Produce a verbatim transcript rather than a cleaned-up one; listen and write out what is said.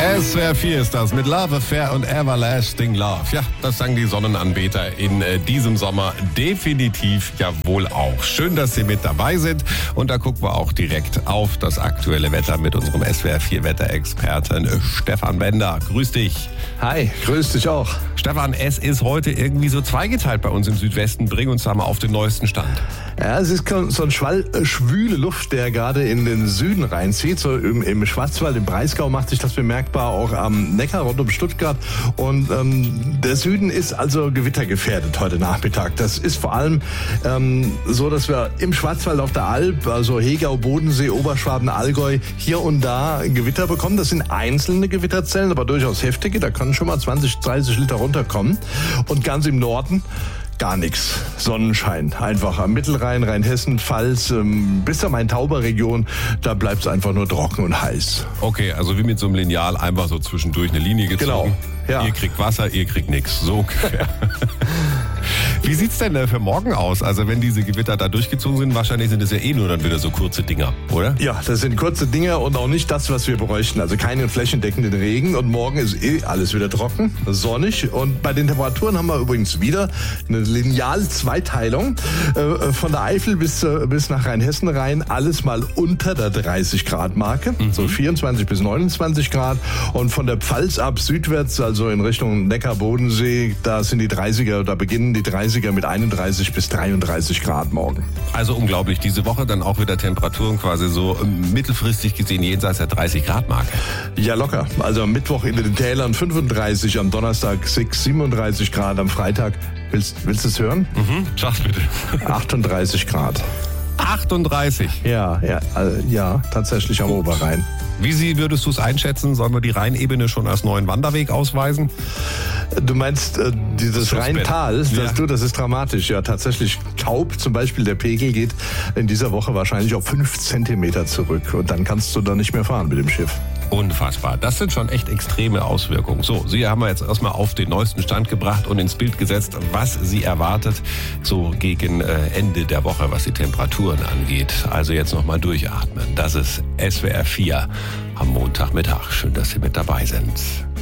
S W R vier ist das mit Love Affair und Everlasting Love. Ja, das sagen die Sonnenanbeter in äh, diesem Sommer definitiv ja wohl auch. Schön, dass Sie mit dabei sind. Und da gucken wir auch direkt auf das aktuelle Wetter mit unserem S W R vier Wetterexperten Stefan Bender. Grüß dich. Hi, grüß dich auch. Stefan, es ist heute irgendwie so zweigeteilt bei uns im Südwesten. Bring uns da mal auf den neuesten Stand. Ja, es ist so ein Schwall äh, schwüle Luft, der gerade in den Süden reinzieht. So im, im Schwarzwald, im Breisgau macht sich das bemerkbar, auch am Neckar rund um Stuttgart. Und ähm, der Süden ist also gewittergefährdet heute Nachmittag. Das ist vor allem ähm, so, dass wir im Schwarzwald auf der Alp, also Hegau, Bodensee, Oberschwaben, Allgäu, hier und da Gewitter bekommen. Das sind einzelne Gewitterzellen, aber durchaus heftige. Da können schon mal zwanzig, dreißig Liter runterkommen. Und ganz im Norden gar nichts. Sonnenschein. Einfach am Mittelrhein, Rheinhessen, Pfalz, ähm, bis zur Main-Tauber-Region, da bleibt es einfach nur trocken und heiß. Okay, also wie mit so einem Lineal einfach so zwischendurch eine Linie gezogen. Genau. Ja. Ihr kriegt Wasser, ihr kriegt nichts. So ungefähr. Wie sieht's denn für morgen aus? Also wenn diese Gewitter da durchgezogen sind, wahrscheinlich sind es ja eh nur dann wieder so kurze Dinger, oder? Ja, das sind kurze Dinger und auch nicht das, was wir bräuchten. Also keinen flächendeckenden Regen und morgen ist eh alles wieder trocken, sonnig. Und bei den Temperaturen haben wir übrigens wieder eine Lineal-Zweiteilung. Äh, von der Eifel bis, äh, bis nach Rheinhessen rein, alles mal unter der dreißig Grad Marke, mhm. so vierundzwanzig bis neunundzwanzig Grad. Und von der Pfalz ab südwärts, also in Richtung Neckar, Bodensee, da sind die dreißiger, da beginnen die dreißiger mit einunddreißig bis dreiunddreißig Grad morgen. Also unglaublich. Diese Woche dann auch wieder Temperaturen quasi so mittelfristig gesehen jenseits der dreißig Grad Marke. Ja, locker. Also am Mittwoch in den Tälern fünfunddreißig, am Donnerstag sechs, siebenunddreißig Grad, am Freitag, willst, willst du es hören? Mhm, sag's bitte. achtunddreißig Grad. achtunddreißig? Ja, ja, äh, ja, tatsächlich am Gut. Oberrhein. Wie Sie, würdest du es einschätzen? Sollen wir die Rheinebene schon als neuen Wanderweg ausweisen? Du meinst äh, dieses Rheintal, das, ja. du, das ist dramatisch. Ja, tatsächlich Kaub zum Beispiel, der Pegel geht in dieser Woche wahrscheinlich auf fünf Zentimeter zurück. Und dann kannst du da nicht mehr fahren mit dem Schiff. Unfassbar. Das sind schon echt extreme Auswirkungen. So, Sie haben wir jetzt erstmal auf den neuesten Stand gebracht und ins Bild gesetzt, was Sie erwartet, so gegen Ende der Woche, was die Temperaturen angeht. Also jetzt nochmal durchatmen. Das ist S W R vier am Montagmittag. Schön, dass Sie mit dabei sind.